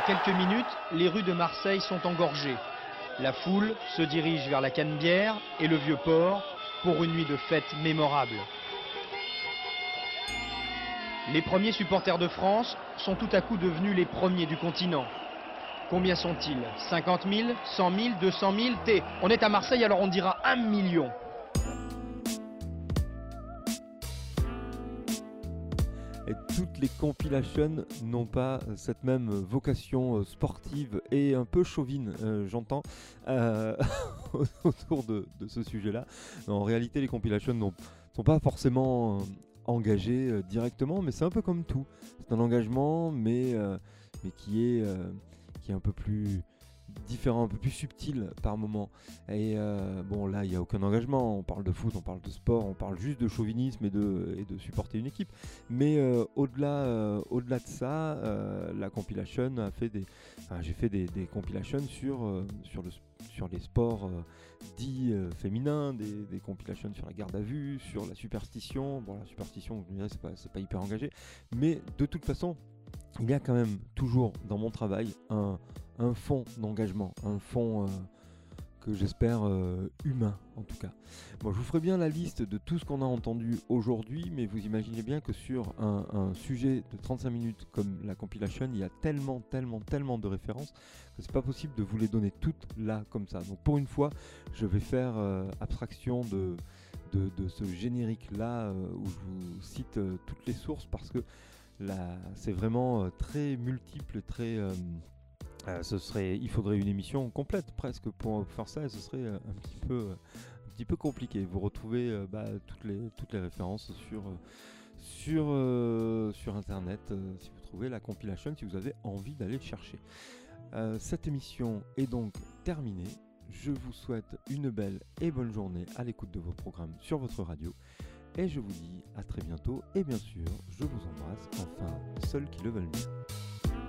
quelques minutes, les rues de Marseille sont engorgées. La foule se dirige vers la Canebière et le Vieux-Port pour une nuit de fête mémorable. Les premiers supporters de France sont tout à coup devenus les premiers du continent. Combien sont-ils? 50 000, 100 000, 200 000? On est à Marseille, alors on dira 1 million. Et toutes les compilations n'ont pas cette même vocation sportive et un peu chauvine, j'entends, autour de ce sujet-là. En réalité, les compilations ne sont pas forcément engagées directement, mais c'est un peu comme tout. C'est un engagement, mais qui est un peu plus différent, un peu plus subtil par moment. Et bon, là, il n'y a aucun engagement. On parle de foot, on parle de sport, on parle juste de chauvinisme et de supporter une équipe. Mais au-delà de ça, la compilation a fait j'ai fait des compilations sur les sports dits féminins, des compilations sur la garde à vue, sur la superstition. Bon, la superstition, je me dirais, c'est pas hyper engagé. Mais de toute façon, il y a quand même toujours dans mon travail un fond d'engagement, un fond que j'espère humain en tout cas. Bon, je vous ferai bien la liste de tout ce qu'on a entendu aujourd'hui, mais vous imaginez bien que sur un sujet de 35 minutes comme la compilation, il y a tellement de références que c'est pas possible de vous les donner toutes là comme ça. Donc pour une fois, je vais faire abstraction de ce générique là où je vous cite toutes les sources parce que là, c'est vraiment très multiple, très il faudrait une émission complète presque pour faire ça, et ce serait un petit peu compliqué. Vous retrouvez toutes les références sur internet si vous trouvez la compilation, si vous avez envie d'aller le chercher. Cette émission est donc terminée. Je vous souhaite une belle et bonne journée à l'écoute de vos programmes sur votre radio. Et je vous dis à très bientôt. Et bien sûr, je vous embrasse, enfin, ceux qui le veulent bien.